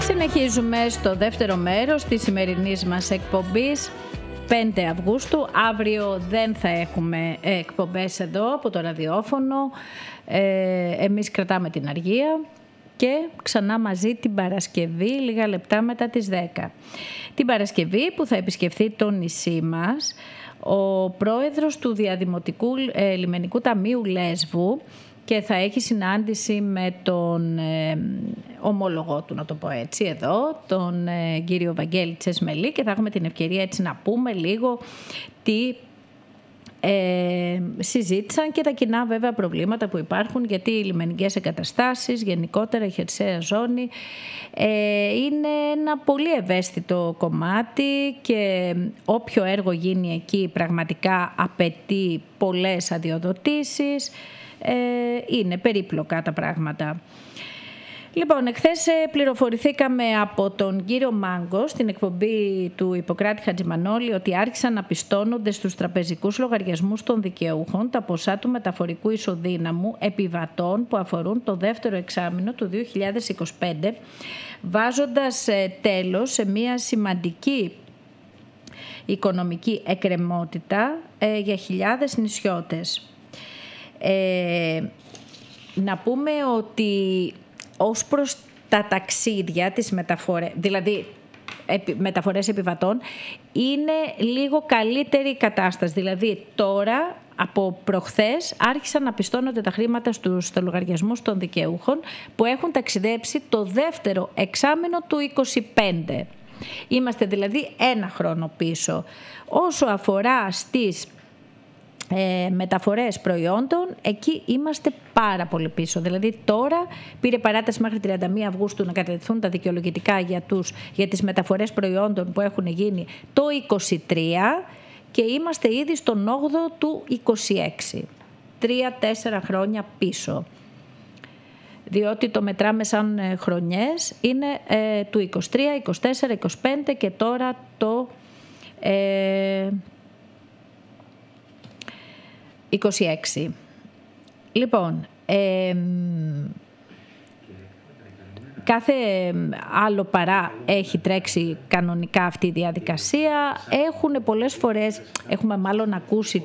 Συνεχίζουμε στο δεύτερο μέρος της σημερινής μας εκπομπής 5 Αυγούστου. Αύριο δεν θα έχουμε εκπομπές εδώ από το ραδιόφωνο. Εμείς κρατάμε την αργία και ξανά μαζί την Παρασκευή, λίγα λεπτά μετά τις 10. Την Παρασκευή που θα επισκεφθεί το νησί μας ο πρόεδρος του Διαδημοτικού Λιμενικού Ταμείου Λέσβου και θα έχει συνάντηση με τον ομόλογό του, να το πω έτσι εδώ, τον κύριο Βαγγέλη Τσεσμελή, και θα έχουμε την ευκαιρία έτσι να πούμε λίγο τι συζήτησαν και τα κοινά βέβαια προβλήματα που υπάρχουν, γιατί οι λιμενικές εγκαταστάσεις, γενικότερα η χερσαία ζώνη, είναι ένα πολύ ευαίσθητο κομμάτι και όποιο έργο γίνει εκεί πραγματικά απαιτεί πολλές αδειοδοτήσεις. Είναι περίπλοκα τα πράγματα. Λοιπόν, εχθές πληροφορηθήκαμε από τον κύριο Μάγκο στην εκπομπή του Ιπποκράτη Χατζημανόλη ότι άρχισαν να πιστώνονται στους τραπεζικούς λογαριασμούς των δικαιούχων τα ποσά του μεταφορικού ισοδύναμου επιβατών που αφορούν το δεύτερο εξάμηνο του 2025, βάζοντας τέλος σε μια σημαντική οικονομική εκκρεμότητα για χιλιάδες νησιώτες. Να πούμε ότι ως προς τα ταξίδια, τις μεταφορές, δηλαδή μεταφορές επιβατών, είναι λίγο καλύτερη η κατάσταση. Δηλαδή τώρα από προχθές άρχισαν να πιστώνονται τα χρήματα στους λογαριασμούς των δικαιούχων που έχουν ταξιδέψει το δεύτερο εξάμηνο του 2025. Είμαστε δηλαδή ένα χρόνο πίσω. Όσο αφορά στις μεταφορές προϊόντων, εκεί είμαστε πάρα πολύ πίσω. Δηλαδή τώρα πήρε παράταση μέχρι 31 Αυγούστου να κατατεθούν τα δικαιολογητικά για τις μεταφορές προϊόντων που έχουν γίνει το 23 και είμαστε ήδη στον 8ο του 26. 3-4 χρόνια πίσω. Διότι το μετράμε σαν χρονιές, είναι του 23, 24, 25 και τώρα το 26. Λοιπόν, κάθε άλλο παρά έχει τρέξει κανονικά αυτή η διαδικασία. Έχουν πολλές φορές, έχουμε μάλλον ακούσει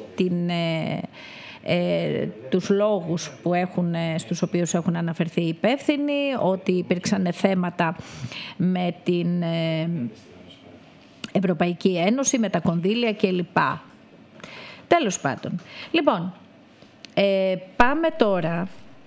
τους λόγους που στους οποίους έχουν αναφερθεί οι υπεύθυνοι, ότι υπήρξαν θέματα με την Ευρωπαϊκή Ένωση, με τα κονδύλια κλπ. Τέλος πάντων. Λοιπόν, πάμε τώρα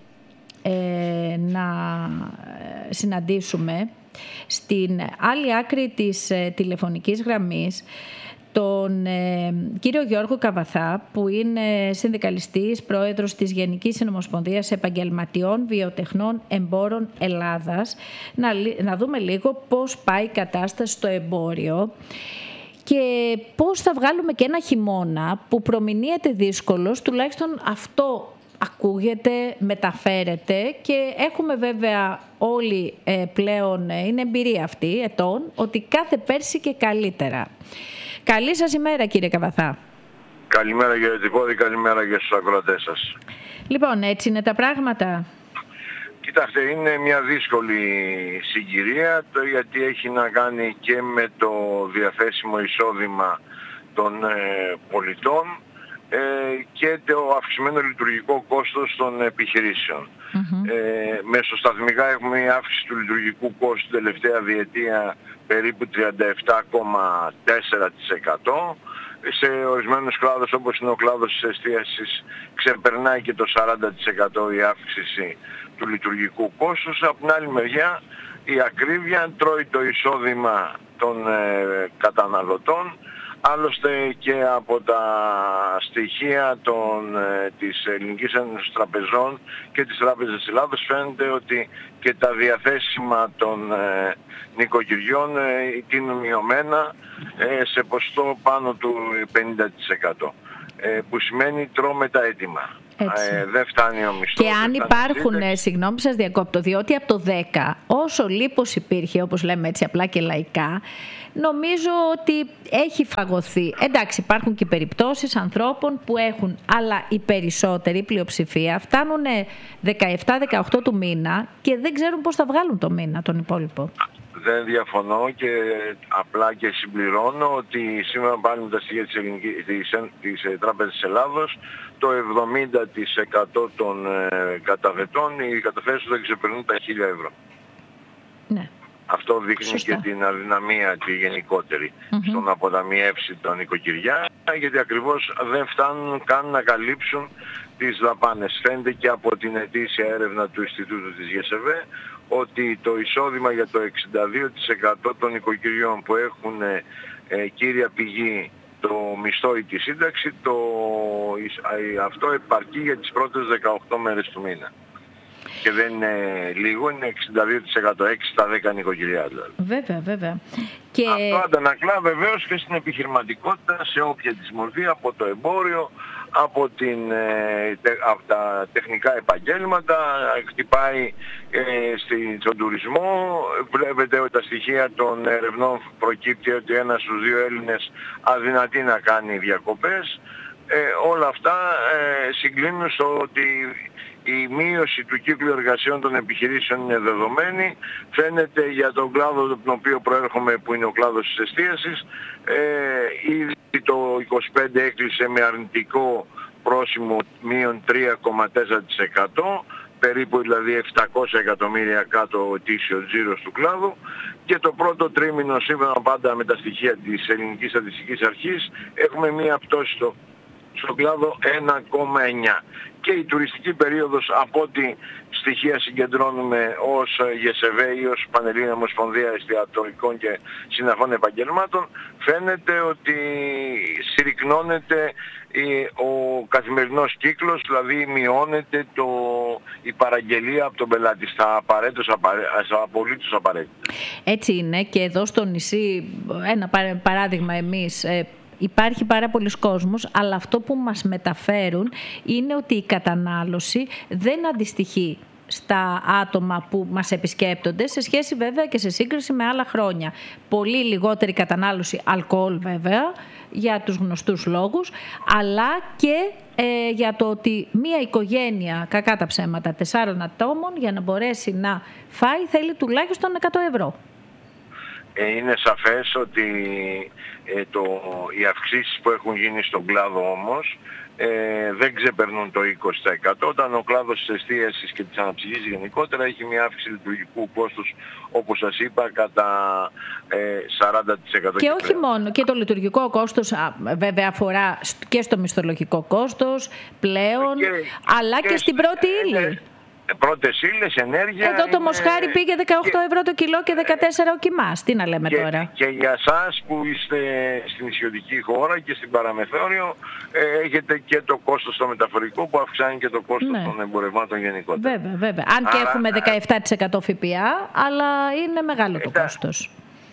να συναντήσουμε στην άλλη άκρη της τηλεφωνικής γραμμής τον κύριο Γιώργο Καβαθά, που είναι συνδικαλιστής, πρόεδρος της Γενικής Συνομοσπονδίας Επαγγελματιών Βιοτεχνών Εμπόρων Ελλάδας. Να δούμε λίγο πώς πάει η κατάσταση στο εμπόριο και πώς θα βγάλουμε και ένα χειμώνα που προμηνύεται δύσκολος, τουλάχιστον αυτό ακούγεται, μεταφέρεται, και έχουμε βέβαια όλοι πλέον, είναι εμπειρία αυτή ετών, ότι κάθε πέρσι και καλύτερα. Καλή σας ημέρα, κύριε Καβαθά. Καλημέρα κύριε Τυπώδη, καλημέρα για στους ακροατές σας. Λοιπόν, έτσι είναι τα πράγματα. Κοιτάξτε, είναι μια δύσκολη συγκυρία, γιατί έχει να κάνει και με το διαθέσιμο εισόδημα των πολιτών και το αυξημένο λειτουργικό κόστος των επιχειρήσεων. Μεσοσταθμικά έχουμε μια αύξηση του λειτουργικού κόστου την τελευταία διετία περίπου 37,4%. Σε ορισμένους κλάδους, όπως είναι ο κλάδος της εστίασης, ξεπερνάει και το 40% η αύξηση του λειτουργικού κόστους. Από την άλλη μεριά η ακρίβεια τρώει το εισόδημα των καταναλωτών. Άλλωστε και από τα στοιχεία της Ελληνικής Ένωσης Τραπεζών και της Τράπεζας της Ελλάδος φαίνεται ότι και τα διαθέσιμα των νοικοκυριών είναι μειωμένα σε ποσοστό πάνω του 50%. Που σημαίνει τρώμε τα έτοιμα. Δεν φτάνει ο μισθός. Και αν υπάρχουν, συγγνώμη σας διακόπτω, διότι από το 10 όσο λίπος υπήρχε, όπως λέμε έτσι απλά και λαϊκά, νομίζω ότι έχει φαγωθεί. Εντάξει, υπάρχουν και περιπτώσεις ανθρώπων που έχουν, αλλά η περισσότερη πλειοψηφία φτάνουν 17-18 του μήνα και δεν ξέρουν πώς θα βγάλουν το μήνα τον υπόλοιπο. Δεν διαφωνώ και απλά και συμπληρώνω ότι σήμερα πάλι με τα στοιχεία της Τράπεζας της Ελλάδος το 70% των καταθετών, οι καταθέσεις δεν ξεπερνούν τα 1.000 ευρώ. Ναι. Αυτό δείχνει και την αδυναμία τη γενικότερη στο να αποταμιεύσει τον νοικοκυριά, γιατί ακριβώς δεν φτάνουν καν να καλύψουν τις δαπάνες. Φαίνεται και από την ετήσια έρευνα του Ινστιτούτου της ΓΕΣΕΒΕ ότι το εισόδημα για το 62% των νοικοκυριών που έχουν κύρια πηγή το μισθό ή τη σύνταξη, αυτό επαρκεί για τις πρώτες 18 μέρες του μήνα. Και δεν είναι λίγο, είναι 62%, 6 στα 10 νοικοκυριά δηλαδή. Βέβαια, βέβαια. Και... αυτό αντανακλά βεβαίως και στην επιχειρηματικότητα σε όποια της μορφή, από το εμπόριο, από τα τεχνικά επαγγέλματα, χτυπάει στον τουρισμό. Βλέπετε ότι τα στοιχεία των ερευνών προκύπτει ότι 1 στους 2 Έλληνες αδυνατεί να κάνει διακοπές. Όλα αυτά συγκλίνουν στο ότι η μείωση του κύκλου εργασιών των επιχειρήσεων είναι δεδομένη. Φαίνεται για τον κλάδο από τον οποίο προέρχομαι, που είναι ο κλάδος της εστίασης, ήδη το 25 έκλεισε με αρνητικό πρόσημο μείον 3,4%, περίπου δηλαδή 700 εκατομμύρια κάτω ο ετήσιος τζίρος του κλάδου, και το πρώτο τρίμηνο, σύμφωνα πάντα με τα στοιχεία της Ελληνικής Στατιστικής Αρχής, έχουμε μία πτώση στον κλάδο 1,9. Και η τουριστική περίοδος, από ό,τι στοιχεία συγκεντρώνουμε ως ΓΕΣΕΒΕ ή ως Πανελλήνια Ομοσπονδία Εστιατορικών και Συναφών Επαγγελμάτων, φαίνεται ότι συρρυκνώνεται ο καθημερινός κύκλος, δηλαδή μειώνεται η παραγγελία από τον πελάτη στα απολύτως απαραίτητα. Έτσι είναι, και εδώ στο νησί, ένα παράδειγμα εμείς, υπάρχει πάρα πολλοί κόσμος, αλλά αυτό που μας μεταφέρουν είναι ότι η κατανάλωση δεν αντιστοιχεί στα άτομα που μας επισκέπτονται, σε σχέση βέβαια και σε σύγκριση με άλλα χρόνια. Πολύ λιγότερη κατανάλωση αλκοόλ βέβαια, για τους γνωστούς λόγους, αλλά και για το ότι μία οικογένεια, κακά τα ψέματα, 4 ατόμων, για να μπορέσει να φάει θέλει τουλάχιστον 100 ευρώ. Είναι σαφές ότι οι αυξήσεις που έχουν γίνει στον κλάδο όμως δεν ξεπερνούν το 20%, όταν ο κλάδος της εστίασης και της αναψυχής γενικότερα έχει μια αύξηση λειτουργικού κόστους, όπως σας είπα, κατά 40%. Και όχι μόνο, και το λειτουργικό κόστος βέβαια αφορά και στο μισθολογικό κόστος πλέον, αλλά και στην πρώτη ύλη. Πρώτες ύλες, ενέργεια. Εδώ το μοσχάρι πήγε 18 ευρώ το κιλό και 14 ο κιμάς. Τι να λέμε τώρα. Και για σας που είστε στην νησιωτική χώρα και στην παραμεθόριο, έχετε και το κόστος στο μεταφορικό που αυξάνει και το κόστος των εμπορευμάτων γενικότερα. Βέβαια, βέβαια. Αν και έχουμε 17% ΦΠΑ, αλλά είναι μεγάλο το κόστος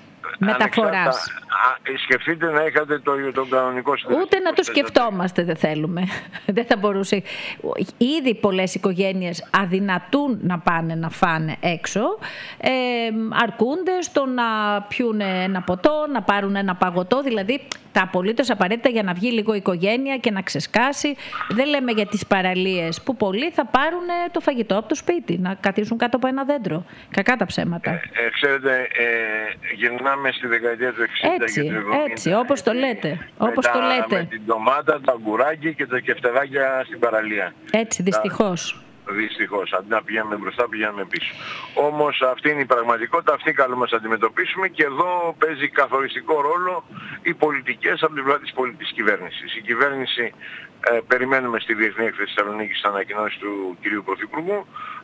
μεταφοράς. Σκεφτείτε να είχατε τον κανονικό συντελεστή. Ούτε να το σκεφτόμαστε δεν θέλουμε. Δεν θα μπορούσε. Ήδη πολλές οικογένειες αδυνατούν να πάνε να φάνε έξω. Αρκούνται στο να πιούν ένα ποτό, να πάρουν ένα παγωτό, δηλαδή τα απολύτως απαραίτητα για να βγει λίγο η οικογένεια και να ξεσκάσει. Δεν λέμε για τις παραλίες που πολλοί θα πάρουν το φαγητό από το σπίτι, να καθίσουν κάτω από ένα δέντρο. Κακά τα ψέματα. Ξέρετε, γυρνάμε στη δεκαετία του 60 και του 70. Έτσι, όπως το λέτε. Με την ντομάτα, τα αγκουράκι και τα κεφτεδάκια στην παραλία. Έτσι, δυστυχώς. Δυστυχώς, αντί να πηγαίνουμε μπροστά, πηγαίνουμε πίσω. Όμως αυτή είναι η πραγματικότητα, αυτή καλούμε να αντιμετωπίσουμε, και εδώ παίζει καθοριστικό ρόλο οι πολιτικές από την πλευρά της κυβέρνησης. Η κυβέρνηση, περιμένουμε στη Διεθνή Έκθεση Θεσσαλονίκης της ανακοινώσεις του κυρίου Πρωθυπουργού.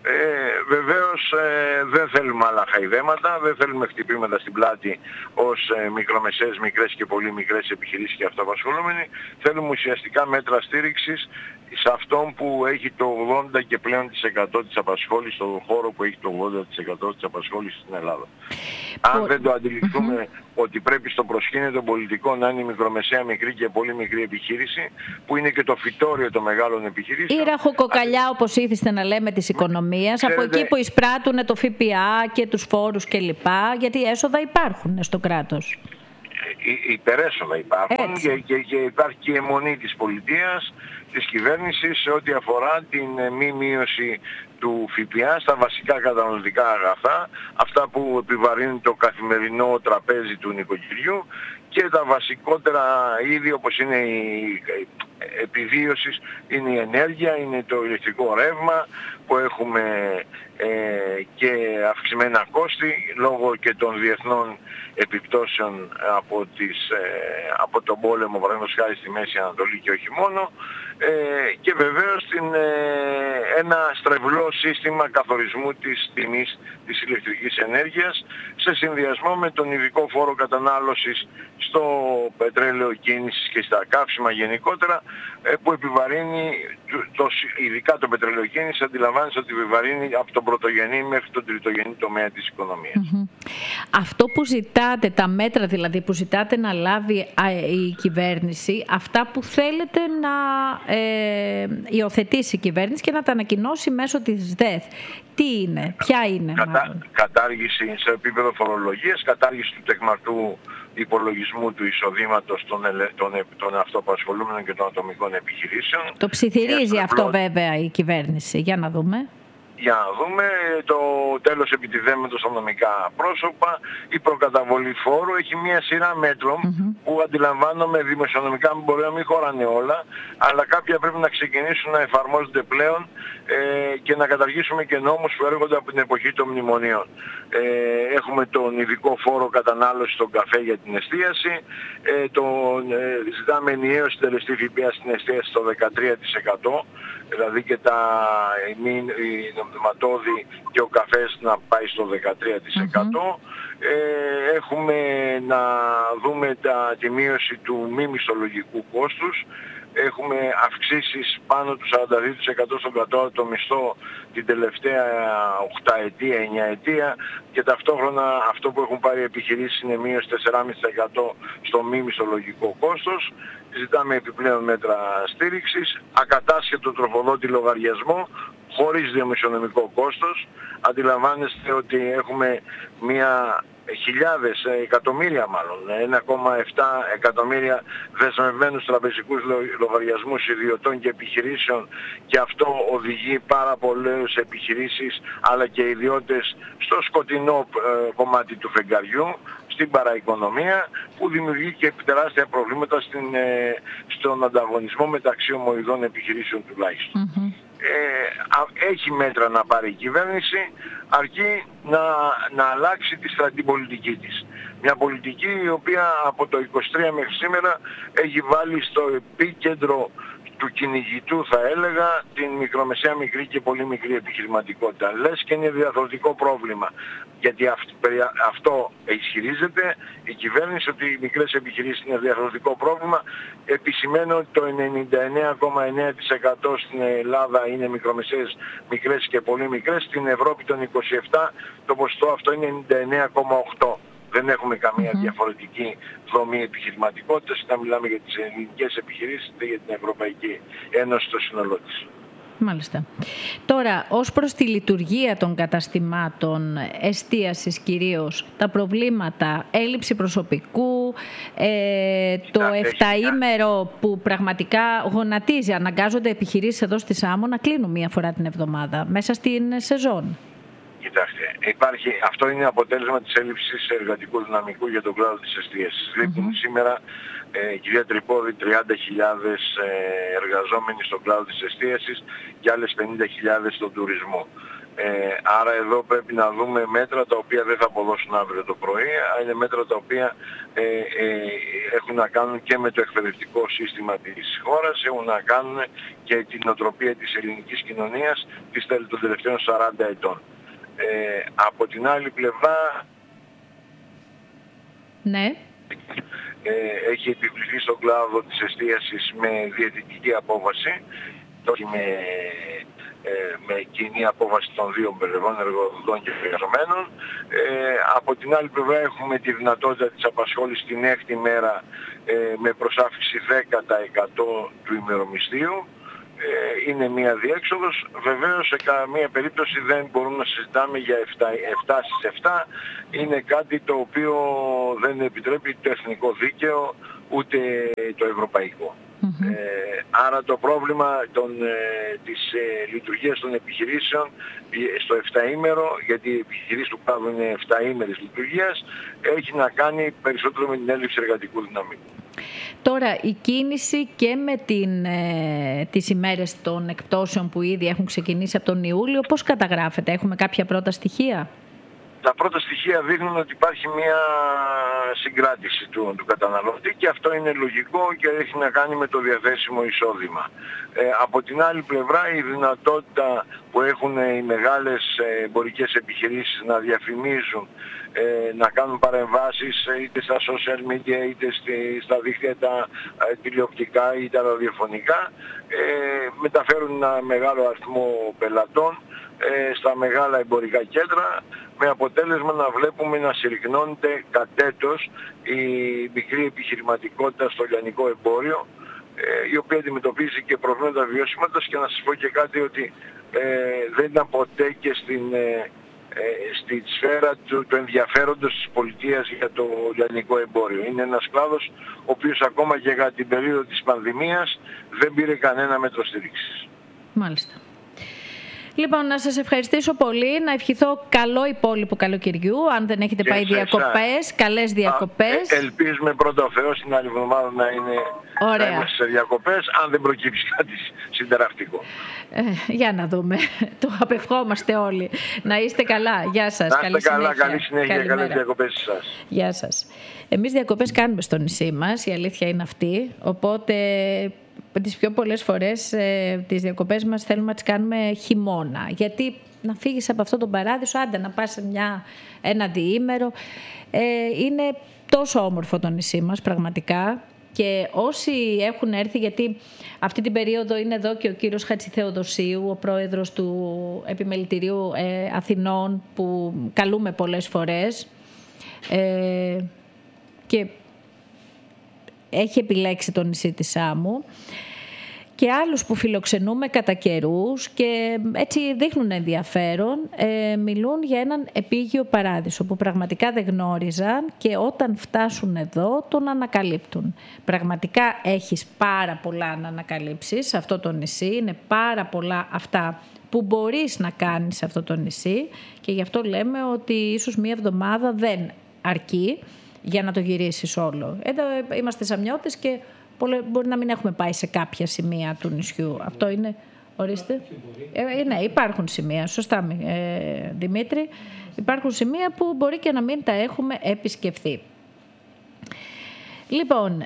Βεβαίως δεν θέλουμε άλλα χαϊδέματα, δεν θέλουμε χτυπήματα στην πλάτη ως μικρομεσαίες, μικρές και πολύ μικρές επιχειρήσεις και αυτοαπασχολούμενοι. Θέλουμε ουσιαστικά μέτρα στήριξης σε αυτόν που έχει το 80% και πλέον της απασχόλησης, στον χώρο που έχει το 80% της απασχόλησης στην Ελλάδα. Αν δεν το αντιληφθούμε ότι πρέπει στο προσκήνιο των πολιτικών να είναι η μικρομεσαία, μικρή και πολύ μικρή επιχείρηση, που είναι και το φυτόριο των μεγάλων επιχειρήσεων. Η ραχοκοκαλιά, όπως ήθιστε να λέμε, της οικονομίας, από εκεί που εισπράττουν το ΦΠΑ και τους φόρους κλπ. Γιατί έσοδα υπάρχουν στο κράτος. Υπερέσοδα υπάρχουν και υπάρχει και η αιμονή της πολιτείας της κυβέρνησης σε ό,τι αφορά την μη μείωση του ΦΠΑ στα βασικά καταναλωτικά αγαθά, αυτά που επιβαρύνουν το καθημερινό τραπέζι του νοικοκυριού, και τα βασικότερα είδη όπως είναι η επιβίωσης, είναι η ενέργεια, είναι το ηλεκτρικό ρεύμα που έχουμε και αυξημένα κόστη λόγω και των διεθνών επιπτώσεων από τον πόλεμο, παραδείγματος χάρη στη Μέση Ανατολή και όχι μόνο, και βεβαίως ένα στρεβλό σύστημα καθορισμού της τιμής της ηλεκτρικής ενέργειας σε συνδυασμό με τον ειδικό φόρο κατανάλωσης στο πετρέλαιο κίνησης και στα καύσιμα γενικότερα, που επιβαρύνει, ειδικά το πετρέλαιο κίνησης, αντιλαμβάνεσαι ότι επιβαρύνει από τον πρωτογενή μέχρι τον τριτογενή τομέα της οικονομίας. Αυτό που ζητάτε, τα μέτρα δηλαδή που ζητάτε να λάβει η κυβέρνηση, αυτά που θέλετε να υιοθετήσει η κυβέρνηση και να τα ανακοινώσει μέσω της ΔΕΘ, τι είναι, ποια είναι? Κατάργηση σε επίπεδο φορολογίας, κατάργηση του τεκμαρτού υπολογισμού του εισοδήματος των αυτοαπασχολούμενων και των ατομικών επιχειρήσεων. Το ψιθυρίζει αυτό βέβαια η κυβέρνηση. Για να δούμε. Για να δούμε το τέλος επιτιδέμενος στα νομικά πρόσωπα, η προκαταβολή φόρου, έχει μια σειρά μέτρων που αντιλαμβάνομαι δημοσιονομικά μπορεί να μην χωράνε όλα, αλλά κάποια πρέπει να ξεκινήσουν να εφαρμόζονται πλέον και να καταργήσουμε και νόμους που έρχονται από την εποχή των μνημονίων. Έχουμε τον ειδικό φόρο κατανάλωση στον καφέ για την εστίαση, ζητάμε ενιαίο συντελεστή ΦΠΑ στην εστίαση στο 13%, δηλαδή και η νομισματώδη και ο καφές να πάει στο 13%. Έχουμε να δούμε τη μείωση του μη μισθολογικού κόστους. Έχουμε αυξήσεις πάνω του 42% στον κατώτατο μισθό την τελευταία 8 ετία, 9 ετία, και ταυτόχρονα αυτό που έχουν πάρει επιχειρήσεις είναι μείωση 4,5% στο μη μισθολογικό κόστος. Ζητάμε επιπλέον μέτρα στήριξης, ακατάσχετο τροφοδότη λογαριασμό, χωρίς δημοσιονομικό κόστος. Αντιλαμβάνεστε ότι έχουμε εκατομμύρια μάλλον, 1,7 εκατομμύρια δεσμευμένους τραπεζικούς λογαριασμούς ιδιωτών και επιχειρήσεων, και αυτό οδηγεί πάρα πολλές επιχειρήσεις αλλά και ιδιώτες στο σκοτεινό κομμάτι του φεγγαριού, στην παραοικονομία, που δημιουργεί και τεράστια προβλήματα στον ανταγωνισμό μεταξύ ομοειδών επιχειρήσεων τουλάχιστον. Έχει μέτρα να πάρει η κυβέρνηση, αρκεί να αλλάξει την πολιτική της. Μια πολιτική η οποία από το 23 μέχρι σήμερα έχει βάλει στο επίκεντρο του κυνηγητού, θα έλεγα, την μικρομεσαία, μικρή και πολύ μικρή επιχειρηματικότητα. Λες και είναι διαθροτικό πρόβλημα, γιατί αυτό ισχυρίζεται η κυβέρνηση, ότι οι μικρές επιχειρήσεις είναι διαθροτικό πρόβλημα. Επισημαίνω ότι το 99,9% στην Ελλάδα είναι μικρομεσαίες, μικρές και πολύ μικρές. Στην Ευρώπη των 27 το ποσοστό αυτό είναι 99,8%. Δεν έχουμε καμία διαφορετική δομή επιχειρηματικότητας, είτε μιλάμε για τις ελληνικές επιχειρήσεις είτε για την Ευρωπαϊκή Ένωση στο σύνολό της. Μάλιστα. Τώρα, ως προς τη λειτουργία των καταστημάτων εστίασης κυρίως, τα προβλήματα, έλλειψη προσωπικού, το 7ήμερο που πραγματικά γονατίζει, αναγκάζονται επιχειρήσεις εδώ στη Σάμο να κλείνουν μία φορά την εβδομάδα μέσα στην σεζόν. Κοιτάξτε, αυτό είναι αποτέλεσμα της έλλειψης εργατικού δυναμικού για τον κλάδο της εστίασης. Λείπουν σήμερα, κυρία Τρυπόδη, 30.000 εργαζόμενοι στον κλάδο της εστίασης και άλλες 50.000 στον τουρισμό. Άρα εδώ πρέπει να δούμε μέτρα τα οποία δεν θα αποδώσουν αύριο το πρωί, είναι μέτρα τα οποία έχουν να κάνουν και με το εκπαιδευτικό σύστημα της χώρας, έχουν να κάνουν και την νοοτροπία της ελληνικής κοινωνίας των τελευταίων 40 ετών. Από την άλλη πλευρά, ναι, έχει επιβληθεί στον κλάδο της εστίασης με διαιτητική απόφαση, όχι με κοινή απόφαση των δύο πλευρών, εργοδοτών και εργαζομένων. Από την άλλη πλευρά έχουμε τη δυνατότητα της απασχόλησης την 6η μέρα με προσάφιξη 10% του ημερομισθίου. Είναι μια διέξοδος. Βεβαίως σε καμία περίπτωση δεν μπορούμε να συζητάμε για 7 στις 7. Είναι κάτι το οποίο δεν επιτρέπει το εθνικό δίκαιο ούτε το ευρωπαϊκό. Άρα το πρόβλημα της λειτουργίας των επιχειρήσεων στο 7ήμερο, γιατί οι επιχειρήσεις του κλάδου είναι 7ήμερης λειτουργίας, έχει να κάνει περισσότερο με την έλλειψη εργατικού δυναμικού. Τώρα, η κίνηση και με τις ημέρες των εκπτώσεων που ήδη έχουν ξεκινήσει από τον Ιούλιο, πώς καταγράφεται? Έχουμε κάποια πρώτα στοιχεία? Τα πρώτα στοιχεία δείχνουν ότι υπάρχει μια συγκράτηση του καταναλωτή και αυτό είναι λογικό και έχει να κάνει με το διαθέσιμο εισόδημα. Από την άλλη πλευρά η δυνατότητα που έχουν οι μεγάλες εμπορικές επιχειρήσεις να διαφημίζουν, να κάνουν παρεμβάσεις είτε στα social media είτε στα δίκτυα τα τηλεοπτικά ή τα ραδιοφωνικά, μεταφέρουν ένα μεγάλο αριθμό πελατών στα μεγάλα εμπορικά κέντρα, με αποτέλεσμα να βλέπουμε να συρρυκνώνεται κατ' έτος η μικρή επιχειρηματικότητα στο λιανικό εμπόριο, η οποία αντιμετωπίζει και προβλήματα βιωσιμότητας. Και να σας πω και κάτι, ότι δεν ήταν ποτέ και στη σφαίρα του ενδιαφέροντος της πολιτείας για το λιανικό εμπόριο. Είναι ένας κλάδος ο οποίος ακόμα και για την περίοδο της πανδημίας δεν πήρε κανένα μέτρο στήριξης. Μάλιστα. Λοιπόν, να σας ευχαριστήσω πολύ, να ευχηθώ καλό υπόλοιπο καλοκαιριού. Αν δεν έχετε πάει διακοπές, καλές διακοπές. Ελπίζουμε πρώτα ο Θεός την άλλη εβδομάδα να είμαστε σε διακοπές, αν δεν προκύψει κάτι συνταρακτικό. Για να δούμε. Το απευχόμαστε όλοι. Να είστε καλά. Γεια σας. Να είστε καλά. Καλή συνέχεια και καλές διακοπές σας. Γεια σας. Εμείς διακοπές κάνουμε στο νησί μας, η αλήθεια είναι αυτή. Οπότε τις πιο πολλές φορές τις διακοπές μας θέλουμε να τις κάνουμε χειμώνα. Γιατί να φύγεις από αυτό τον παράδεισο, άντε να πας ένα διήμερο. Είναι τόσο όμορφο το νησί μας πραγματικά. Και όσοι έχουν έρθει, γιατί αυτή την περίοδο είναι εδώ και ο κύριος Χατζηθεοδοσίου, ο πρόεδρος του Επιμελητηρίου Αθηνών, που καλούμε πολλές φορές και έχει επιλέξει το νησί της Σάμου, και άλλους που φιλοξενούμε κατά καιρούς και έτσι δείχνουν ενδιαφέρον, μιλούν για έναν επίγειο παράδεισο που πραγματικά δεν γνώριζαν και όταν φτάσουν εδώ τον ανακαλύπτουν. Πραγματικά έχεις πάρα πολλά να ανακαλύψεις σε αυτό το νησί, είναι πάρα πολλά αυτά που μπορείς να κάνεις σε αυτό το νησί και γι' αυτό λέμε ότι ίσως μία εβδομάδα δεν αρκεί για να το γυρίσεις όλο. Εδώ είμαστε Σαμιώτες και μπορεί να μην έχουμε πάει σε κάποια σημεία του νησιού. Αυτό είναι, ορίστε. Ναι, υπάρχουν σημεία, σωστά Δημήτρη. Υπάρχουν σημεία που μπορεί και να μην τα έχουμε επισκεφθεί. Λοιπόν,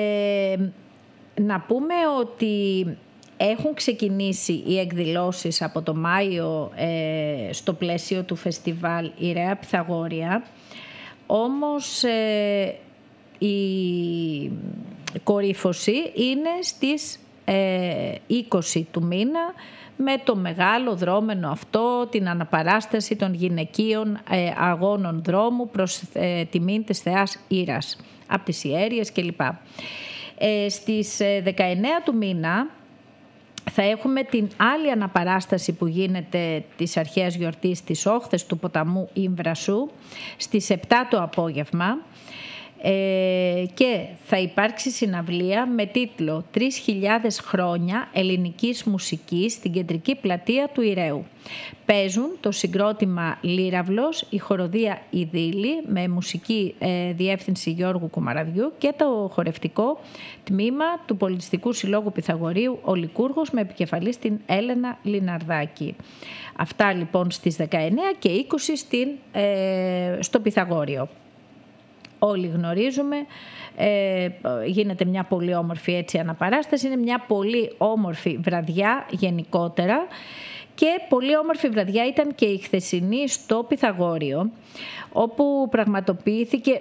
να πούμε ότι έχουν ξεκινήσει οι εκδηλώσεις από το Μάιο στο πλαίσιο του φεστιβάλ Ιρέα Πυθαγόρια. Όμως η κορύφωση είναι στις 20 του μήνα με το μεγάλο δρόμενο αυτό, την αναπαράσταση των γυναικείων αγώνων δρόμου προς τιμήν της θεάς Ήρας από τις Ιέριες κλπ. Στις 19 του μήνα θα έχουμε την άλλη αναπαράσταση που γίνεται της αρχαίας γιορτής στις όχθες του ποταμού Ήμβρασου στις 7 το απόγευμα, και θα υπάρξει συναυλία με τίτλο «3.000 χρόνια ελληνικής μουσικής στην κεντρική πλατεία του Ηρέου». Παίζουν το συγκρότημα Λύραυλος, η χοροδία Ιδίλη με μουσική διεύθυνση Γιώργου Κουμαραδιού και το χορευτικό τμήμα του Πολιτιστικού Συλλόγου Πυθαγορείου ο Λικούργος με επικεφαλή στην Έλενα Λιναρδάκη. Αυτά λοιπόν στις 19 και 20 στο Πυθαγόριο. Όλοι γνωρίζουμε, γίνεται μια πολύ όμορφη έτσι αναπαράσταση, είναι μια πολύ όμορφη βραδιά γενικότερα και πολύ όμορφη βραδιά ήταν και η χθεσινή στο Πυθαγόριο, όπου πραγματοποιήθηκε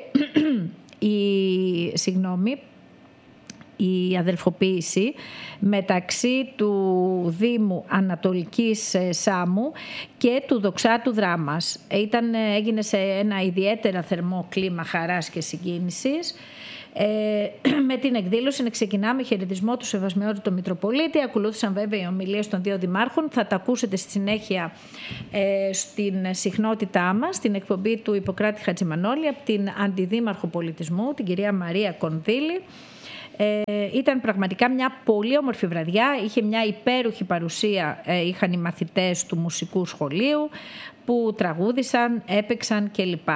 η αδελφοποίηση μεταξύ του Δήμου Ανατολικής Σάμου και του Δοξάτου Δράμας. Έγινε σε ένα ιδιαίτερα θερμό κλίμα χαράς και συγκίνησης. Με την εκδήλωση να ξεκινάμε χαιρετισμό του Σεβασμιότατου Μητροπολίτη. Ακολούθησαν βέβαια οι ομιλίες των δύο δημάρχων. Θα τα ακούσετε στη συνέχεια στην συχνότητά μας, στην εκπομπή του Ιπποκράτη Χατζημανόλη, από την Αντιδήμαρχο Πολιτισμού, την κυρία Μαρία Κονδύλη. Ήταν πραγματικά μια πολύ όμορφη βραδιά, είχε μια υπέροχη παρουσία, είχαν οι μαθητές του μουσικού σχολείου που τραγούδησαν, έπαιξαν κλπ.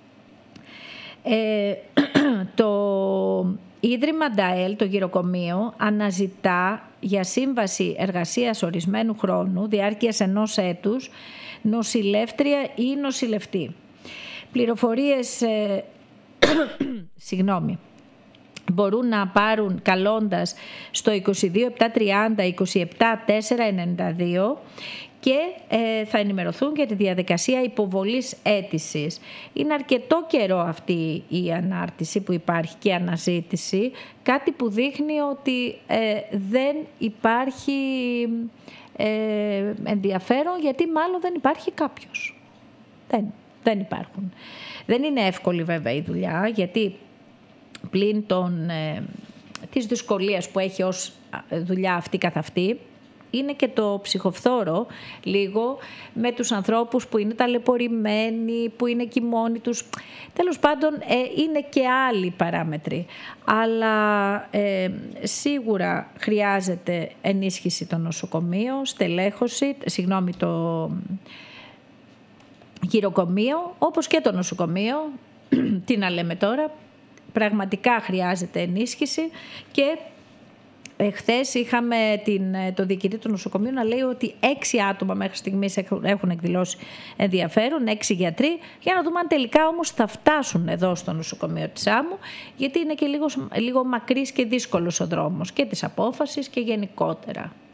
Το Ίδρυμα Νταέλ, το γυροκομείο, αναζητά για σύμβαση εργασίας ορισμένου χρόνου, διάρκειας 1 έτους, νοσηλεύτρια ή νοσηλευτή. Πληροφορίες μπορούν να πάρουν καλώντας στο 22 730 27 492 και θα ενημερωθούν για τη διαδικασία υποβολής αίτησης. Είναι αρκετό καιρό αυτή η ανάρτηση που υπάρχει και αναζήτηση, κάτι που δείχνει ότι δεν υπάρχει ενδιαφέρον, γιατί μάλλον δεν υπάρχει κάποιος. Δεν υπάρχουν. Δεν είναι εύκολη βέβαια η δουλειά, γιατί πλην της δυσκολίας που έχει ως δουλειά αυτή καθ' αυτή, είναι και το ψυχοφθόρο λίγο με τους ανθρώπους που είναι ταλαιπωρημένοι, που είναι εκεί μόνοι τους. Τέλος πάντων είναι και άλλοι παράμετροι. Αλλά σίγουρα χρειάζεται ενίσχυση το νοσοκομείο, το γυροκομείο, όπως και το νοσοκομείο. Τι να λέμε τώρα, πραγματικά χρειάζεται ενίσχυση. Και χθες είχαμε το διοικητή του νοσοκομείου να λέει ότι 6 άτομα μέχρι στιγμής έχουν εκδηλώσει ενδιαφέρον, 6 γιατροί, για να δούμε αν τελικά όμως θα φτάσουν εδώ στο νοσοκομείο της Σάμου, γιατί είναι και λίγο μακρύς και δύσκολος ο δρόμος και της απόφασης και γενικότερα.